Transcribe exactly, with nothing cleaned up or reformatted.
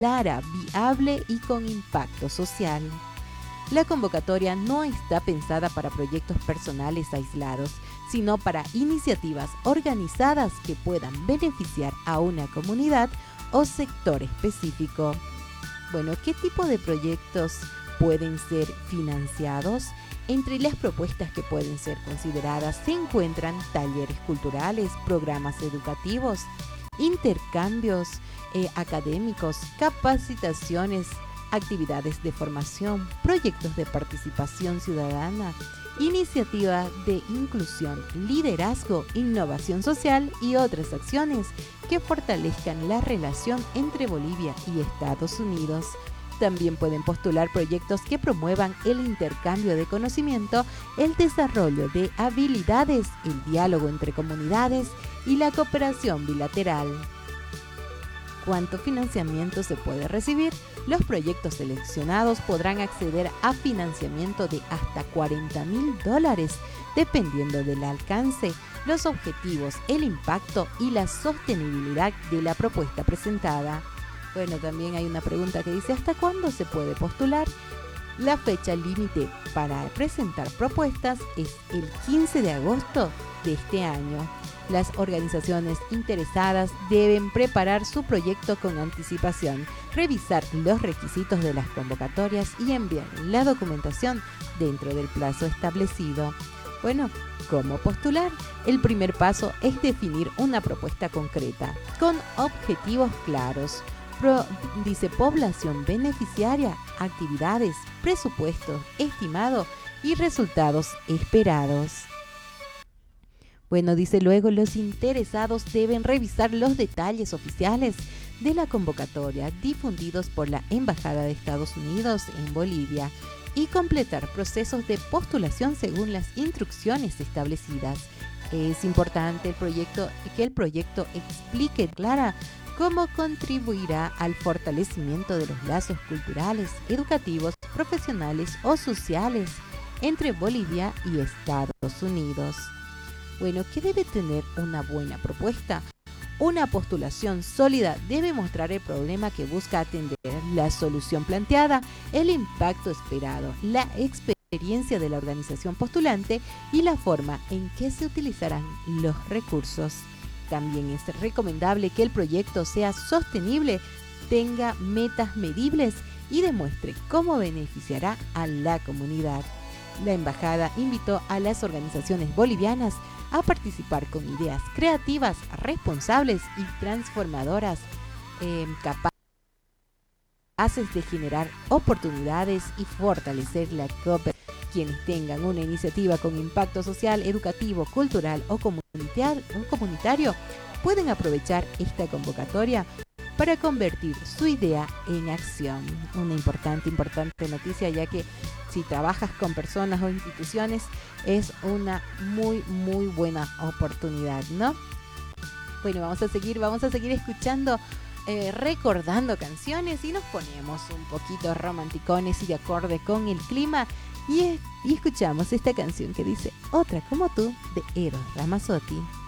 clara, viable y con impacto social. La convocatoria no está pensada para proyectos personales aislados, sino para iniciativas organizadas que puedan beneficiar a una comunidad o sector específico. Bueno, ¿qué tipo de proyectos pueden ser financiados? Entre las propuestas que pueden ser consideradas se encuentran talleres culturales, programas educativos, intercambios eh, académicos, capacitaciones, actividades de formación, proyectos de participación ciudadana, iniciativa de inclusión, liderazgo, innovación social y otras acciones que fortalezcan la relación entre Bolivia y Estados Unidos. También pueden postular proyectos que promuevan el intercambio de conocimiento, el desarrollo de habilidades, el diálogo entre comunidades y la cooperación bilateral. ¿Cuánto financiamiento se puede recibir? Los proyectos seleccionados podrán acceder a financiamiento de hasta cuarenta mil dólares, dependiendo del alcance, los objetivos, el impacto y la sostenibilidad de la propuesta presentada. Bueno, también hay una pregunta que dice: ¿hasta cuándo se puede postular? La fecha límite para presentar propuestas es el quince de agosto de este año. Las organizaciones interesadas deben preparar su proyecto con anticipación, revisar los requisitos de las convocatorias y enviar la documentación dentro del plazo establecido. Bueno, ¿cómo postular? El primer paso es definir una propuesta concreta, con objetivos claros. Pro, dice población beneficiaria, actividades, presupuesto estimado y resultados esperados. Bueno, dice luego, los interesados deben revisar los detalles oficiales de la convocatoria difundidos por la Embajada de Estados Unidos en Bolivia y completar procesos de postulación según las instrucciones establecidas. Es importante el proyecto, que el proyecto explique clara cómo contribuirá al fortalecimiento de los lazos culturales, educativos, profesionales o sociales entre Bolivia y Estados Unidos. Bueno, ¿qué debe tener una buena propuesta? Una postulación sólida debe mostrar el problema que busca atender, la solución planteada, el impacto esperado, la experiencia de la organización postulante y la forma en que se utilizarán los recursos. También es recomendable que el proyecto sea sostenible, tenga metas medibles y demuestre cómo beneficiará a la comunidad. La embajada invitó a las organizaciones bolivianas a participar con ideas creativas, responsables y transformadoras, eh, capaces de generar oportunidades y fortalecer la cooperación. Quienes tengan una iniciativa con impacto social, educativo, cultural o comunitario pueden aprovechar esta convocatoria para convertir su idea en acción. Una importante, importante noticia, ya que si trabajas con personas o instituciones es una muy, muy buena oportunidad, ¿no? Bueno, vamos a seguir, vamos a seguir escuchando, eh, recordando canciones y nos ponemos un poquito romanticones y de acorde con el clima y, y escuchamos esta canción que dice Otra como tú de Eros Ramazzotti.